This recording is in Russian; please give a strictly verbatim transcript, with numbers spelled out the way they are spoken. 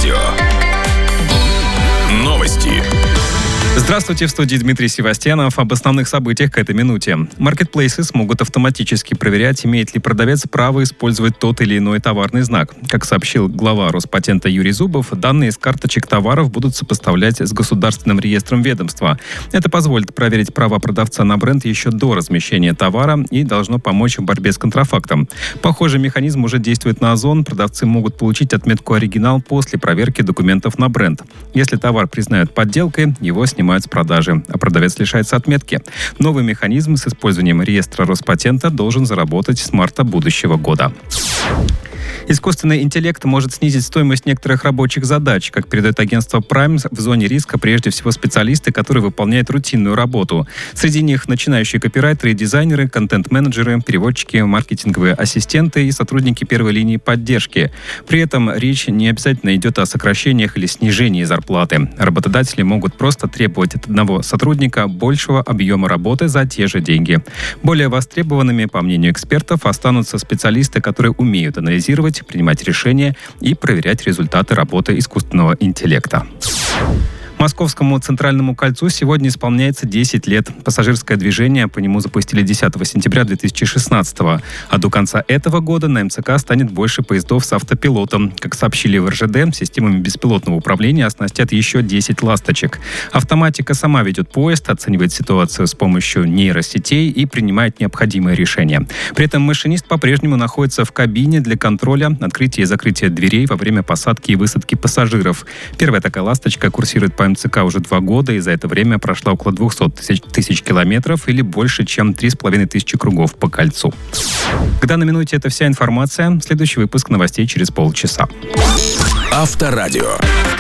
Авторадио. Новости. Здравствуйте, в студии Дмитрий Севастьянов. Об основных событиях к этой минуте. Маркетплейсы смогут автоматически проверять, имеет ли продавец право использовать тот или иной товарный знак. Как сообщил глава Роспатента Юрий Зубов, данные из карточек товаров будут сопоставлять с государственным реестром ведомства. Это позволит проверить права продавца на бренд еще до размещения товара и должно помочь в борьбе с контрафактом. Похожий механизм уже действует на Озон. Продавцы могут получить отметку «Оригинал» после проверки документов на бренд. Если товар признают подделкой, его снимают с продажи, а продавец лишается отметки. Новый механизм с использованием реестра Роспатента должен заработать с марта будущего года. Искусственный интеллект может снизить стоимость некоторых рабочих задач. Как передает агентство Prime, в зоне риска прежде всего специалисты, которые выполняют рутинную работу. Среди них начинающие копирайтеры и дизайнеры, контент-менеджеры, переводчики, маркетинговые ассистенты и сотрудники первой линии поддержки. При этом речь не обязательно идет о сокращениях или снижении зарплаты. Работодатели могут просто требовать от одного сотрудника большего объема работы за те же деньги. Более востребованными, по мнению экспертов, останутся специалисты, которые умеют анализировать, принимать решения и проверять результаты работы искусственного интеллекта. Московскому Центральному кольцу сегодня исполняется десять лет. Пассажирское движение по нему запустили десятого сентября две тысячи шестнадцатого. А до конца этого года на эм цэ ка станет больше поездов с автопилотом. Как сообщили в эр жэ дэ, системами беспилотного управления оснастят еще десять «Ласточек». Автоматика сама ведет поезд, оценивает ситуацию с помощью нейросетей и принимает необходимые решения. При этом машинист по-прежнему находится в кабине для контроля открытия и закрытия дверей во время посадки и высадки пассажиров. Первая такая «Ласточка» курсирует по эм цэ ка уже два года, и за это время прошла около двести тысяч километров или больше, чем три с половиной тысячи кругов по кольцу. К данной минуте это вся информация. Следующий выпуск новостей через полчаса. Авторадио.